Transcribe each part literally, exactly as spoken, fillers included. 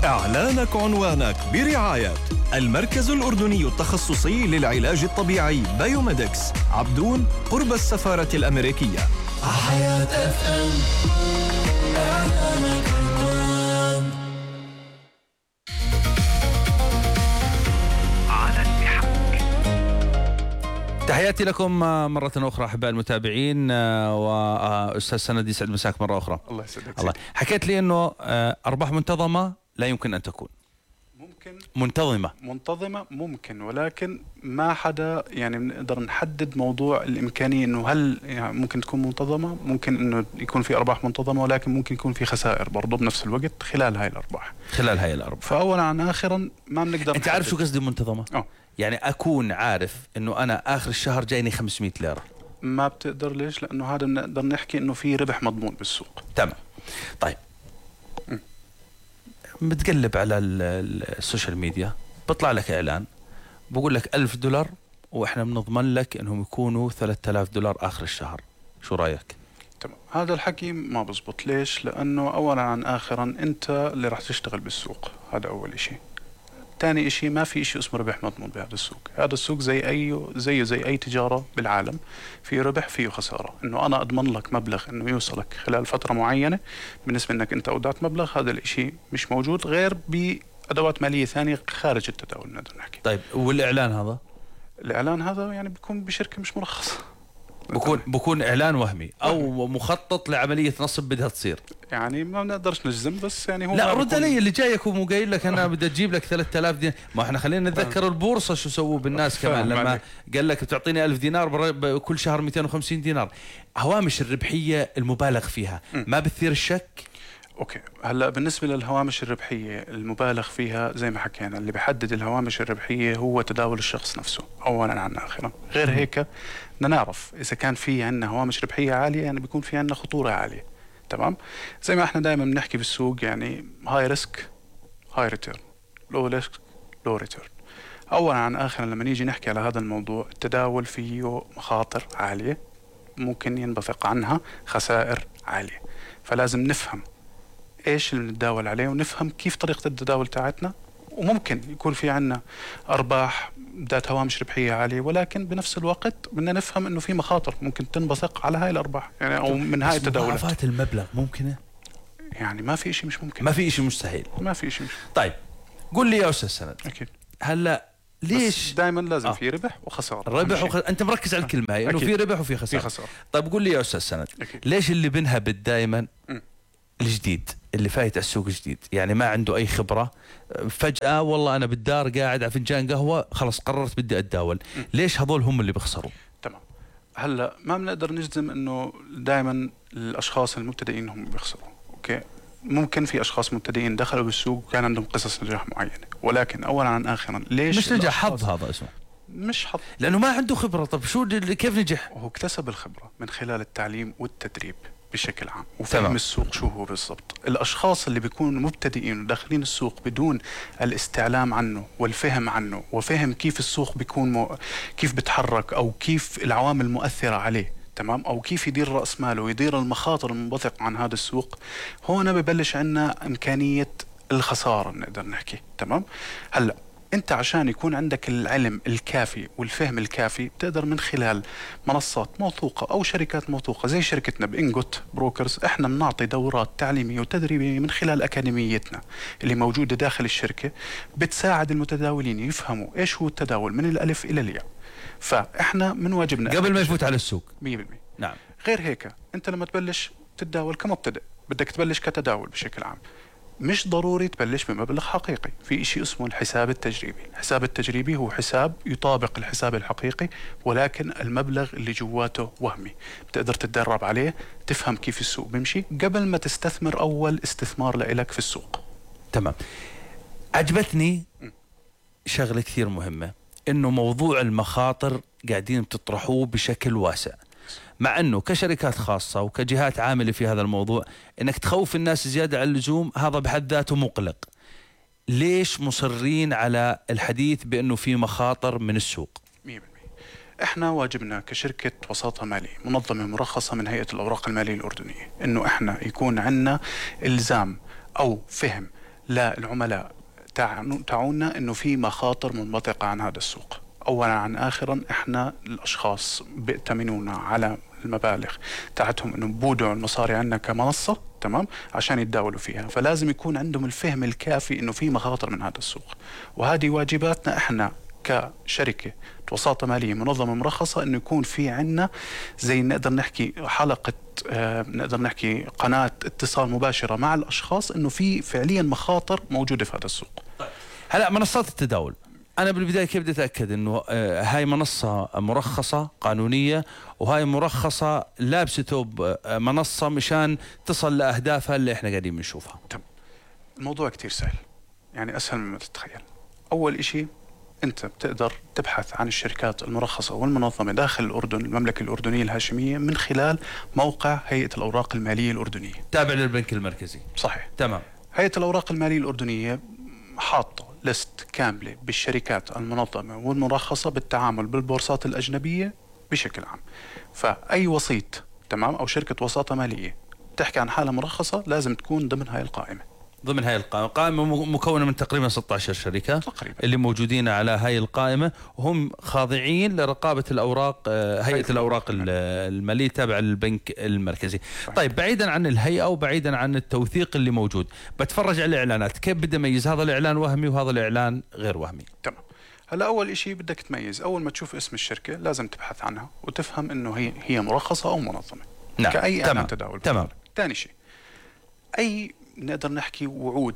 إعلانك عنوانك برعاية المركز الأردني التخصصي للعلاج الطبيعي بايوميدكس، عبدون قرب السفارة الأمريكية. حياة اف ام. إعلانك عنوان على الحق. تحياتي لكم مرة أخرى أحباء المتابعين، وأستاذ سند يسعد مساك مرة أخرى. الله يسعدك. الله. حكيت لي أنه أرباح منتظمة لا يمكن أن تكون ممكن منتظمة منتظمة ممكن، ولكن ما حدا يعني بنقدر نحدد موضوع الإمكانية إنه هل يعني ممكن تكون منتظمة، ممكن إنه يكون في أرباح منتظمة، ولكن ممكن يكون في خسائر برضه بنفس الوقت خلال هاي الأرباح. خلال هاي الأرباح. فأولا عن آخرا ما بنقدر. أنت عارف شو قصدي منتظمة؟ أوه. يعني أكون عارف إنه أنا آخر الشهر جايني خمسمية ليرة. ما بتقدر. ليش؟ لأنه هذا بنقدر نحكي إنه في ربح مضمون بالسوق. تمام. طيب م. بتقلب على السوشيال ميديا بطلع لك إعلان بقول لك ألف دولار وإحنا بنضمن لك إنهم يكونوا ثلاثة آلاف دولار آخر الشهر. شو رأيك؟ تمام. هذا الحكي ما بزبط. ليش؟ لأنه أولا عن آخرا أنت اللي راح تشتغل بالسوق، هذا أول إشي. تاني إشي ما في إشي اسمه ربح مضمون بهذا السوق. هذا السوق زي أي زيه زي أي تجارة بالعالم، في ربح فيه خسارة. إنه أنا أضمن لك مبلغ إنه يوصلك خلال فترة معينة، بالنسبة إنك أنت أودعت مبلغ، هذا الإشي مش موجود غير بأدوات مالية ثانية خارج التداول نقدر نحكي. طيب والإعلان هذا؟ الإعلان هذا يعني بيكون بشركة مش مرخصة، بكون بكون إعلان وهمي أو مخطط لعملية نصب بدها تصير. يعني ما بنقدرش نجزم، بس يعني هو لا رد علي. اللي جايك وقايل لك أنا بدي أجيب لك ثلاثة آلاف دينار. ما إحنا خلينا نتذكر البورصة شو سووا بالناس كمان لما قال لك بتعطيني ألف دينار كل شهر مئتين وخمسين دينار. هوامش الربحية المبالغ فيها ما بتثير الشك؟ اوكي. هلا بالنسبه للهوامش الربحيه المبالغ فيها زي ما حكينا، اللي بيحدد الهوامش الربحيه هو تداول الشخص نفسه اولا عن اخرا. غير هيك بدنا نعرف اذا كان في عندنا هوامش ربحيه عاليه يعني بيكون في عندنا خطوره عاليه. تمام. زي ما احنا دائما بنحكي بالسوق، يعني هاي ريسك هاي ريتيرن، لو ريسك لو ريتيرن. اولا عن اخرا لما نيجي نحكي على هذا الموضوع، التداول فيه مخاطر عاليه ممكن ينبثق عنها خسائر عاليه، فلازم نفهم ايش اللي بنتداول عليه ونفهم كيف طريقة التداول تاعتنا. وممكن يكون في عنا ارباح ذات هوامش ربحية عالية، ولكن بنفس الوقت بدنا نفهم انه في مخاطر ممكن تنبثق على هاي الارباح يعني او من هاي التداولات. مضاعفات المبلغ ممكنة؟ يعني ما في اشي مش ممكن، ما في اشي مستحيل، ما في اشي مش. طيب قول لي يا استاذ سند. اكيد. هلا ليش دائما لازم آه. في ربح وخسارة. ربح وخ... انت مركز على الكلمة هاي انه في ربح وفي خسارة. في خسارة. طيب قول لي يا استاذ سند. أكيد. ليش اللي بنهبط دائما الجديد اللي فايت على السوق جديد، يعني ما عنده اي خبرة، فجأة والله انا بالدار قاعد على فنجان قهوة خلص قررت بدي اتداول. م. ليش هذول هم اللي بيخسروا؟ تمام. هلا ما بنقدر نجزم انه دائما الاشخاص المبتدئين هم بيخسروا. اوكي. ممكن في اشخاص مبتدئين دخلوا بالسوق وكان عندهم قصص نجاح معينة، ولكن اولا عن اخرا ليش مش نجاح؟ حظ هذا اسمه. مش حظ لانه ما عنده خبرة. طب شو كيف نجح؟ وهو اكتسب الخبرة من خلال التعليم والتدريب بشكل عام وفهم السوق شو هو بالضبط. الاشخاص اللي بيكونوا مبتدئين وداخلين السوق بدون الاستعلام عنه والفهم عنه وفهم كيف السوق بيكون مو... كيف بتحرك او كيف العوامل المؤثرة عليه، تمام، او كيف يدير راس ماله ويدير المخاطر المنبثقة عن هذا السوق، هون ببلش عندنا امكانية الخسارة نقدر نحكي. تمام. هلا انت عشان يكون عندك العلم الكافي والفهم الكافي بتقدر من خلال منصات موثوقة او شركات موثوقة زي شركتنا بإنجوت بروكرز. احنا بنعطي دورات تعليمية وتدريبية من خلال اكاديميتنا اللي موجودة داخل الشركة، بتساعد المتداولين يفهموا ايش هو التداول من الالف الى الياء. فاحنا من واجبنا قبل ما يفوت على السوق. مية بالمية. نعم. غير هيك انت لما تبلش تتداول كمبتدئ بدك تبلش كتداول بشكل عام، مش ضروري تبلش بمبلغ حقيقي. في اشي اسمه الحساب التجريبي. الحساب التجريبي هو حساب يطابق الحساب الحقيقي، ولكن المبلغ اللي جواته وهمي. بتقدر تتدرب عليه، تفهم كيف السوق بيمشي قبل ما تستثمر اول استثمار لإلك في السوق. تمام. عجبتني شغلة كثير مهمة، انه موضوع المخاطر قاعدين بتطرحوه بشكل واسع، مع انه كشركات خاصة وكجهات عاملة في هذا الموضوع انك تخوف الناس زيادة عن اللزوم هذا بحد ذاته مقلق. ليش مصرين على الحديث بانه في مخاطر من السوق؟ مية بالمية. احنا واجبنا كشركة وساطة مالية منظمة مرخصة من هيئة الأوراق المالية الأردنية انه احنا يكون عندنا الزام او فهم لا، العملاء تعونا انه في مخاطر منبثقة عن هذا السوق. اولا عن اخرا احنا الاشخاص بيأتمنونا على المبالغ تاعتهم انه بودعوا المصاري عندنا كمنصة، تمام، عشان يتداولوا فيها. فلازم يكون عندهم الفهم الكافي انه في مخاطر من هذا السوق، وهذه واجباتنا احنا كشركة وساطة مالية منظمة مرخصة، انه يكون في عندنا زي نقدر نحكي حلقة آه نقدر نحكي قناة اتصال مباشرة مع الاشخاص انه في فعليا مخاطر موجودة في هذا السوق. هلا منصات التداول، أنا بالبداية كيف بدي أتأكد إنه آه هاي منصة مرخصة قانونية، وهاي مرخصة لابسة ثوب آه منصة مشان تصل لأهدافها اللي إحنا قاعدين بنشوفها؟ تمام. الموضوع كتير سهل، يعني أسهل مما تتخيل. أول إشي أنت بتقدر تبحث عن الشركات المرخصة والمنظمة داخل الأردن، المملكة الأردنية الهاشمية، من خلال موقع هيئة الأوراق المالية الأردنية، تابع للبنك المركزي. صحيح. تمام. هيئة الأوراق المالية الأردنية حاطة لست كاملة بالشركات المنظمة والمرخصة بالتعامل بالبورصات الأجنبية بشكل عام. فأي وسيط، تمام، أو شركة وساطة مالية تحكي عن حالة مرخصة لازم تكون ضمن هاي القائمة. ضمن هاي القائمة، قائمة مكونة من تقريبا ستة عشر شركة تقريبا اللي موجودين على هاي القائمة، وهم خاضعين لرقابة الأوراق، هيئة الأوراق المالية تابعة للبنك المركزي. صحيح. طيب بعيدا عن الهيئة وبعيدا عن التوثيق اللي موجود، بتفرج على الإعلانات، كيف بدي أميز هذا الإعلان وهمي وهذا الإعلان غير وهمي؟ تمام. هلا أول إشي بدك تميز، أول ما تشوف اسم الشركة لازم تبحث عنها وتفهم إنه هي هي مرخصة أو منظمة. نعم. كأي تمام. إعلان تداول. تمام. ثاني شيء، أي نقدر نحكي وعود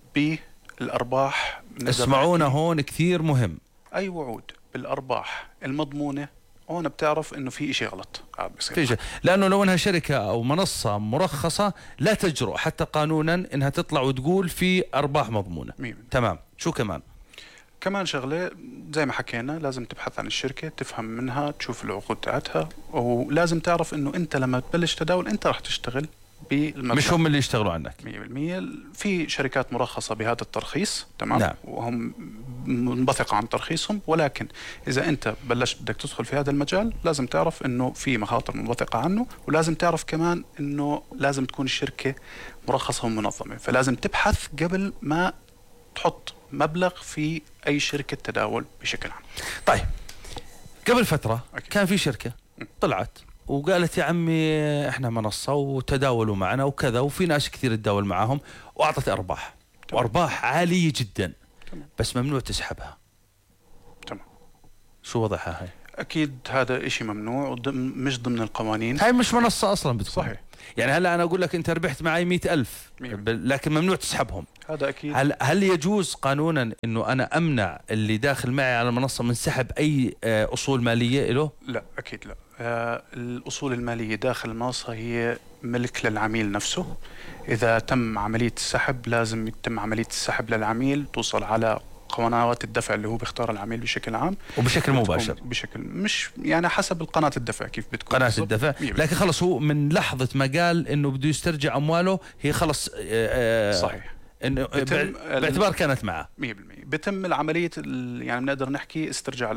بالأرباح، اسمعونا هون كثير مهم، أي وعود بالأرباح المضمونة هون بتعرف إنه في إشي غلط قاعد بيصير. في شيء، لأنه لو إنها شركة أو منصة مرخصة لا تجرؤ حتى قانونا إنها تطلع وتقول في أرباح مضمونة. ميم. تمام. شو كمان؟ كمان شغلة زي ما حكينا، لازم تبحث عن الشركة، تفهم منها، تشوف العقود تاعتها، ولازم تعرف إنه أنت لما تبلش تداول أنت راح تشتغل بالمبلغ، مش هم اللي يشتغلوا عنك. مية بالمية. في شركات مرخصة بهذا الترخيص، تمام، نعم. وهم منبثقة عن ترخيصهم، ولكن إذا أنت بلشت بدك تدخل في هذا المجال لازم تعرف إنه في مخاطر منبثقة عنه، ولازم تعرف كمان إنه لازم تكون الشركة مرخصة ومنظمة. فلازم تبحث قبل ما تحط مبلغ في أي شركة تداول بشكل عام. طيب قبل فترة أكيد. كان في شركة طلعت وقالت يا عمي احنا منصة وتداولوا معنا وكذا، وفي ناس كثير تداول معاهم، واعطت ارباح، تمام. وارباح عالية جدا. تمام. بس ممنوع تسحبها. تمام. شو وضعها هاي؟ أكيد هذا إشي ممنوع وضمن مش ضمن القوانين. هاي مش منصة أصلا بتكون. صحيح. يعني هلا أنا أقول لك أنت ربحت معي مئة ألف، مية. لكن ممنوع تسحبهم. هذا أكيد. هل هل يجوز قانونا إنه أنا أمنع اللي داخل معي على المنصة من سحب أي آه، أصول مالية له؟ لا أكيد لا. آه الأصول المالية داخل المنصة هي ملك للعميل نفسه. إذا تم عملية السحب لازم يتم عملية السحب للعميل، توصل على قنوات الدفع اللي هو بيختار العميل بشكل عام وبشكل مباشر، بشكل مش يعني حسب القناة الدفع كيف بتكون قناة الدفع. لكن خلص هو من لحظة ما قال إنه بده يسترجع أمواله هي خلص آه صحيح، إنه باعتبار كانت معه مية بالمية. بتم العملية يعني بنقدر نحكي استرجاع